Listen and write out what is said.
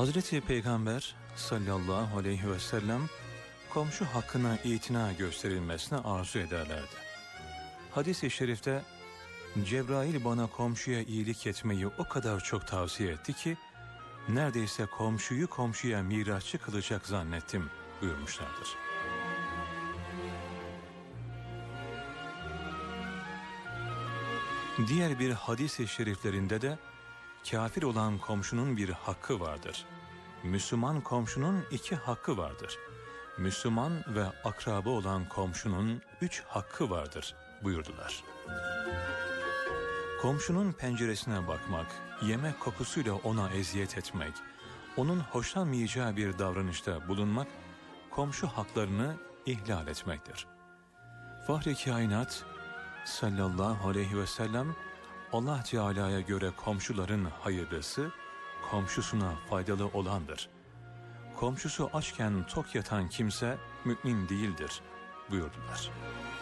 Hazreti Peygamber sallallahu aleyhi ve sellem komşu hakkına itina gösterilmesine arzu ederlerdi. Hadis-i şerifte Cebrail bana komşuya iyilik etmeyi o kadar çok tavsiye etti ki neredeyse komşuyu komşuya mirasçı kılacak zannettim buyurmuşlardır. Diğer bir hadis-i şeriflerinde de kafir olan komşunun bir hakkı vardır. Müslüman komşunun 2 hakkı vardır. Müslüman ve akrabı olan komşunun 3 hakkı vardır buyurdular. Komşunun penceresine bakmak, yemek kokusuyla ona eziyet etmek, onun hoşlanmayacağı bir davranışta bulunmak, komşu haklarını ihlal etmektir. Fahri kainat sallallahu aleyhi ve sellem, Allah Teala'ya göre komşuların hayırlısı, komşusuna faydalı olandır. Komşusu açken tok yatan kimse mümin değildir buyurdular.